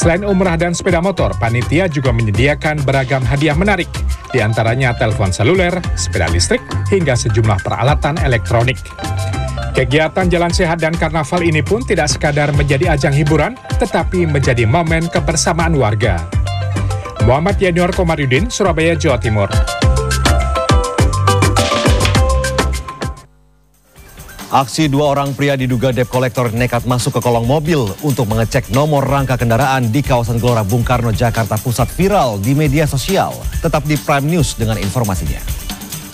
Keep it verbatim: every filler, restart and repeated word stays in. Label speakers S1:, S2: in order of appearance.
S1: Selain umrah dan sepeda motor, panitia juga menyediakan beragam hadiah menarik, di antaranya telepon seluler, sepeda listrik, hingga sejumlah peralatan elektronik. Kegiatan Jalan Sehat dan Karnaval ini pun tidak sekadar menjadi ajang hiburan, tetapi menjadi momen kebersamaan warga. Muhammad Yanior Komarudin, Surabaya, Jawa Timur.
S2: Aksi dua orang pria diduga debt collector nekat masuk ke kolong mobil untuk mengecek nomor rangka kendaraan di kawasan Gelora Bung Karno, Jakarta Pusat viral di media sosial. Tetap di Prime News dengan informasinya.